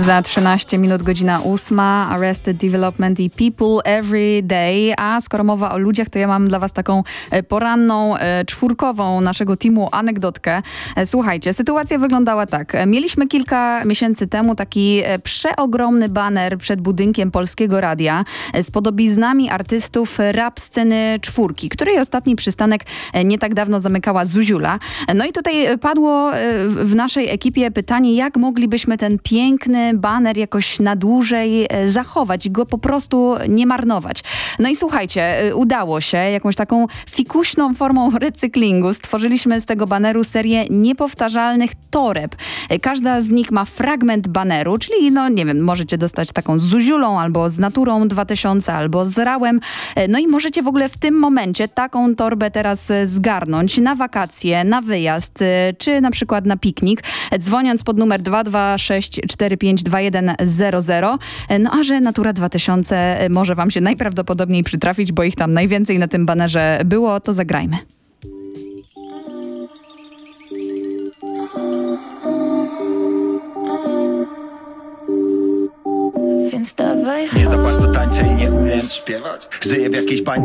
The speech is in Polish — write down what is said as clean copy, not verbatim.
Za 13 minut godzina 8. Arrested Development i People Every Day. A skoro mowa o ludziach, to ja mam dla was taką poranną, czwórkową naszego teamu anegdotkę. Słuchajcie, sytuacja wyglądała tak. Mieliśmy kilka miesięcy temu taki przeogromny baner przed budynkiem Polskiego Radia z podobiznami artystów rap sceny czwórki, której ostatni przystanek nie tak dawno zamykała Zuziula. No i tutaj padło w naszej ekipie pytanie, jak moglibyśmy ten piękny baner jakoś na dłużej zachować i go po prostu nie marnować. No i słuchajcie, udało się. Jakąś taką fikuśną formą recyklingu stworzyliśmy z tego baneru serię niepowtarzalnych toreb. Każda z nich ma fragment baneru, czyli no nie wiem, możecie dostać taką z Zuziulą, albo z Naturą 2000, albo z Rałem. No i możecie w ogóle w tym momencie taką torbę teraz zgarnąć na wakacje, na wyjazd, czy na przykład na piknik, dzwoniąc pod numer 226452100. No a że Natura 2000 może wam się najprawdopodobniej przytrafić, bo ich tam najwięcej na tym banerze było, to zagrajmy. Nie za bardzo tańczę i nie umiem śpiewać. Żyję w jakiejś bańce.